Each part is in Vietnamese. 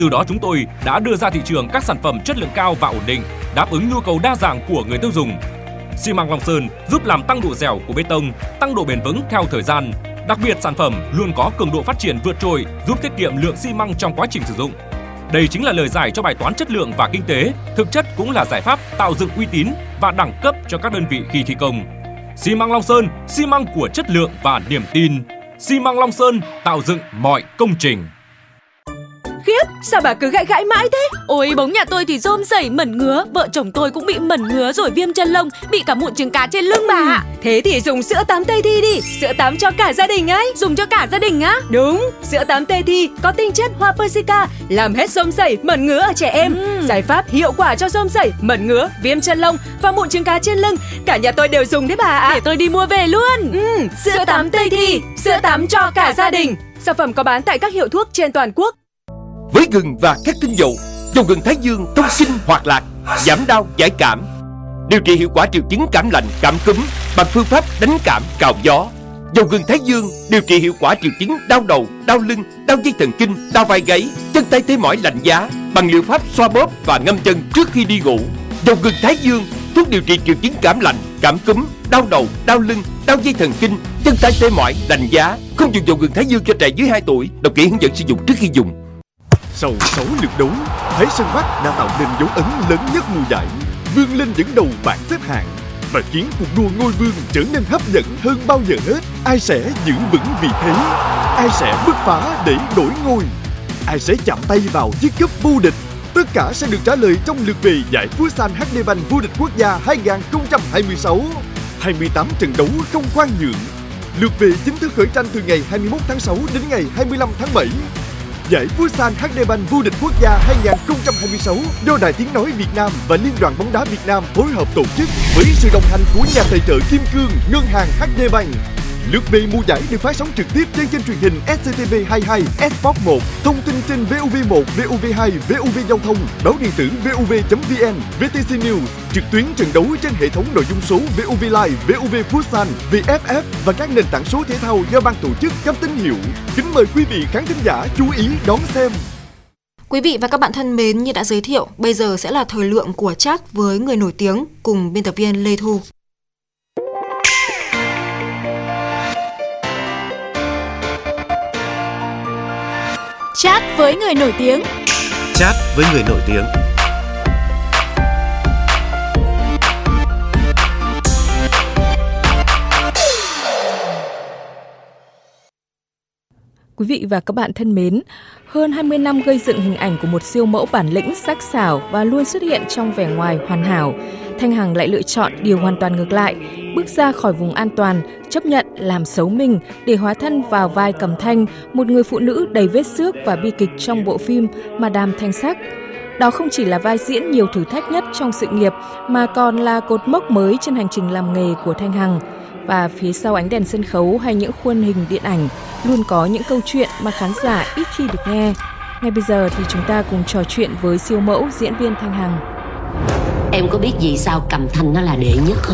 Từ đó chúng tôi đã đưa ra thị trường các sản phẩm chất lượng cao và ổn định, đáp ứng nhu cầu đa dạng của người tiêu dùng. Xi măng Long Sơn giúp làm tăng độ dẻo của bê tông, tăng độ bền vững theo thời gian. Đặc biệt sản phẩm luôn có cường độ phát triển vượt trội, giúp tiết kiệm lượng xi măng trong quá trình sử dụng. Đây chính là lời giải cho bài toán chất lượng và kinh tế, thực chất cũng là giải pháp tạo dựng uy tín và đẳng cấp cho các đơn vị khi thi công. Xi măng Long Sơn, xi măng của chất lượng và niềm tin. Xi măng Long Sơn tạo dựng mọi công trình. Khiếp, sao bà cứ gãi gãi mãi thế? Ôi, bóng nhà tôi thì rôm rẩy mẩn ngứa. Vợ chồng tôi cũng bị mẩn ngứa rồi viêm chân lông, bị cả mụn trứng cá trên lưng bà ạ. Thế thì dùng sữa tắm Tây Thi đi. Sữa tắm cho cả gia đình ấy. Dùng cho cả gia đình á? Đúng, sữa tắm Tây Thi có tinh chất hoa Persica, làm hết rôm rẩy, mẩn ngứa ở trẻ em. Giải pháp hiệu quả cho rôm rẩy, mẩn ngứa, viêm chân lông và mụn trứng cá trên lưng. Cả nhà tôi đều dùng đấy bà ạ. Để tôi đi mua về luôn. Sữa tắm Tây Thi, sữa tắm cho cả gia đình. Sản phẩm có bán tại các hiệu thuốc trên toàn quốc. Với gừng và các tinh dầu, dầu gừng Thái Dương thông kinh hoạt lạc, giảm đau giải cảm, điều trị hiệu quả triệu chứng cảm lạnh, cảm cúm bằng phương pháp đánh cảm cào gió. Dầu gừng Thái Dương điều trị hiệu quả triệu chứng đau đầu, đau lưng, đau dây thần kinh, đau vai gáy, chân tay tê mỏi lạnh giá bằng liệu pháp xoa bóp và ngâm chân trước khi đi ngủ. Dầu gừng Thái Dương thuốc điều trị triệu chứng cảm lạnh, cảm cúm, đau đầu, đau lưng, đau dây thần kinh, chân tay tê mỏi lạnh giá. Không dùng dầu gừng Thái Dương cho trẻ dưới 2 tuổi. Đọc kỹ hướng dẫn sử dụng trước khi dùng. Sau 6 lượt đấu, Thái Sơn Bắc đã tạo nên dấu ấn lớn nhất mùa giải, vươn lên dẫn đầu bảng xếp hạng và khiến cuộc đua ngôi vương trở nên hấp dẫn hơn bao giờ hết. Ai sẽ giữ vững vị thế? Ai sẽ bứt phá để đổi ngôi? Ai sẽ chạm tay vào chiếc cúp vô địch? Tất cả sẽ được trả lời trong lượt về giải Futsal HD Bank vô địch quốc gia 2026. 28 trận đấu không khoan nhượng. Lượt về chính thức khởi tranh từ ngày 21 tháng 6 đến ngày 25 tháng 7. Giải Futsal HD Bank vô địch quốc gia 2026 do Đài Tiếng nói Việt Nam và Liên đoàn bóng đá Việt Nam phối hợp tổ chức với sự đồng hành của nhà tài trợ Kim Cương, Ngân hàng HD Bank. Lượt về mùa giải được phát sóng trực tiếp trên kênh truyền hình SCTV22, Sport 1, thông tin trên VOV1, VOV2, VOV Giao thông, báo điện tử VOV.vn, VTC News, trực tuyến trận đấu trên hệ thống nội dung số VOV Live, VOV Futsal, VFF và các nền tảng số thể thao do ban tổ chức cấp tín hiệu. Kính mời quý vị khán thính giả chú ý đón xem. Quý vị và các bạn thân mến, như đã giới thiệu, bây giờ sẽ là thời lượng của chat với người nổi tiếng cùng biên tập viên Lê Thu. Chat với người nổi tiếng. Chat với người nổi tiếng. Quý vị và các bạn thân mến, hơn 20 năm gây dựng hình ảnh của một siêu mẫu bản lĩnh, sắc sảo và luôn xuất hiện trong vẻ ngoài hoàn hảo, Thanh Hằng lại lựa chọn điều hoàn toàn ngược lại, bước ra khỏi vùng an toàn, chấp nhận làm xấu mình để hóa thân vào vai Cẩm Thanh, một người phụ nữ đầy vết xước và bi kịch trong bộ phim Madame Thanh Sắc. Đó không chỉ là vai diễn nhiều thử thách nhất trong sự nghiệp, mà còn là cột mốc mới trên hành trình làm nghề của Thanh Hằng. Và phía sau ánh đèn sân khấu hay những khuôn hình điện ảnh, luôn có những câu chuyện mà khán giả ít khi được nghe. Ngay bây giờ thì chúng ta cùng trò chuyện với siêu mẫu diễn viên Thanh Hằng. Em có biết vì sao Cẩm Thanh nó là đệ nhất không?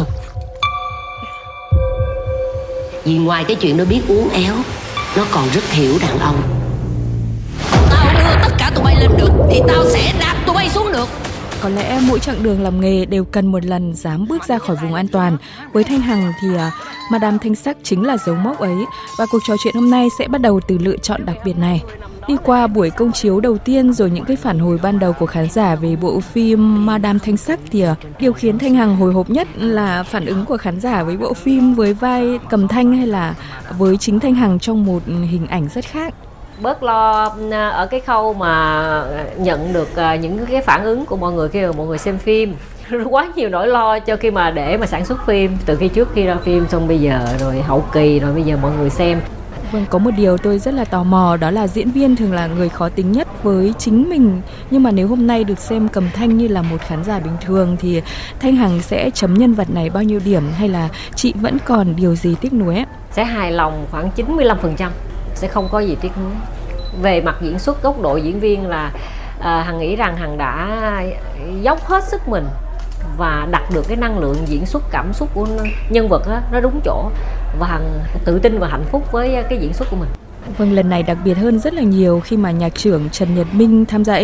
Vì ngoài cái chuyện nó biết uốn éo, nó còn rất hiểu đàn ông. Tao đưa tất cả tụi bay lên được thì tao sẽ đạp tụi bay xuống được. Có lẽ mỗi chặng đường làm nghề đều cần một lần dám bước ra khỏi vùng an toàn. Với Thanh Hằng thì Madame Thanh Sắc chính là dấu mốc ấy. Và cuộc trò chuyện hôm nay sẽ bắt đầu từ lựa chọn đặc biệt này. Đi qua buổi công chiếu đầu tiên rồi những cái phản hồi ban đầu của khán giả về bộ phim Madame Thanh Sắc thì điều khiến Thanh Hằng hồi hộp nhất là phản ứng của khán giả với bộ phim, với vai Cẩm Thanh hay là với chính Thanh Hằng trong một hình ảnh rất khác? Bớt lo ở cái khâu mà nhận được những cái phản ứng của mọi người khi mà mọi người xem phim. Quá nhiều nỗi lo cho khi mà để mà sản xuất phim, từ khi trước khi ra phim xong bây giờ rồi hậu kỳ rồi bây giờ mọi người xem. Vâng, có một điều tôi rất là tò mò, đó là diễn viên thường là người khó tính nhất với chính mình. Nhưng mà nếu hôm nay được xem Cẩm Thanh như là một khán giả bình thường thì Thanh Hằng sẽ chấm nhân vật này bao nhiêu điểm, hay là chị vẫn còn điều gì tiếc nuối ấy? Sẽ hài lòng khoảng 95%, sẽ không có gì tiếc nuối. Về mặt diễn xuất, góc độ diễn viên là Hằng nghĩ rằng Hằng đã dốc hết sức mình và đặt được cái năng lượng diễn xuất, cảm xúc của nhân vật đó, nó đúng chỗ, và Hằng tự tin và hạnh phúc với cái diễn xuất của mình. Vâng, lần này đặc biệt hơn rất là nhiều khi mà nhạc trưởng Trần Nhật Minh tham gia